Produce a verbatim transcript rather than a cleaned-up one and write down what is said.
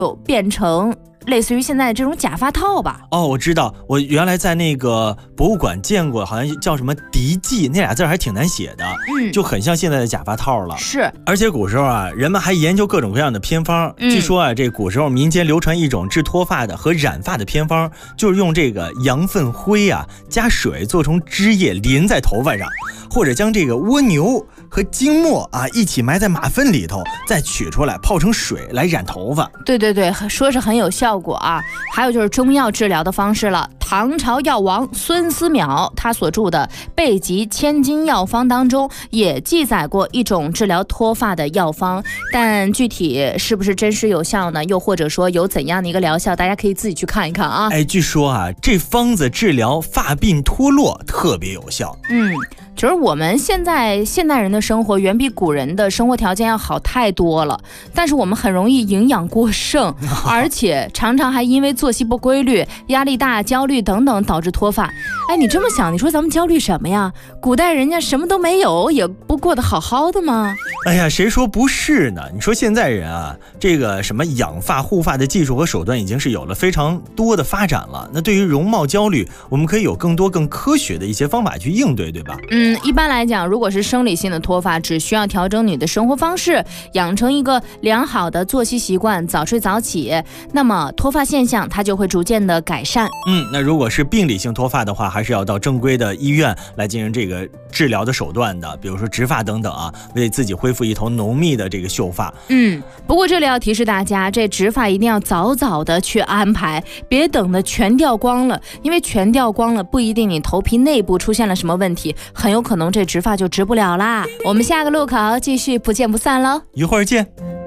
变成类似于现在这种假发套吧。 哦，我知道，我原来在那个博物馆见过，好像叫什么迪记，那俩字还挺难写的，嗯，就很像现在的假发套了。 是， 而且古时候啊，人们还研究各种各样的偏方。嗯、据说啊，这古时候民间流传一种治脱发的和染发的偏方，就是用这个羊粪灰啊加水做成汁液淋在头发上，或者将这个蜗牛和精墨啊一起埋在马粪里头，再取出来泡成水来染头发。 对对对，说是很有效果啊。还有就是中药治疗的方式了。唐朝药王孙思邈他所著的《备急千金药方》当中也记载过一种治疗脱发的药方，但具体是不是真实有效呢？又或者说有怎样的一个疗效，大家可以自己去看一看啊。 哎，据说啊，这方子治疗发鬓脱落特别有效。 嗯。就是我们现在现代人的生活远比古人的生活条件要好太多了，但是我们很容易营养过剩，而且常常还因为作息不规律、压力大、焦虑等等导致脱发。哎，你这么想，你说咱们焦虑什么呀？古代人家什么都没有，也不过得好好的吗？ 哎呀，谁说不是呢？你说现在人啊，这个什么养发护发的技术和手段已经是有了非常多的发展了。那对于容貌焦虑，我们可以有更多更科学的一些方法去应对，对吧？ 嗯，一般来讲，如果是生理性的脱发，只需要调整你的生活方式，养成一个良好的作息习惯，早睡早起，那么脱发现象它就会逐渐的改善。 嗯，那如果是病理性脱发的话，还是要到正规的医院来进行这个治疗的手段的，比如说植发等等啊，为自己恢复一头浓密的这个秀发。 嗯，不过这里要提示大家，这植发一定要早早的去安排，别等的全掉光了，因为全掉光了不一定你头皮内部出现了什么问题，很有可能这植发就植不了啦。我们下个路口继续不见不散喽， 一会儿见。